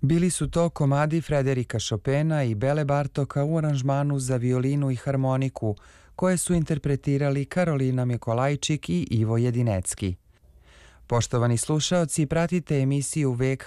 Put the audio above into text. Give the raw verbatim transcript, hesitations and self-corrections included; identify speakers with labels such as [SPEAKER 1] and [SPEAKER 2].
[SPEAKER 1] Bili su to komadi Frederika Chopina i Bele Bartoka u aranžmanu za violinu i harmoniku, koje su interpretirali Karolina Mikolajčik i Ivo Jedinecki. Poštovani slušaoci, pratite emisiju Vek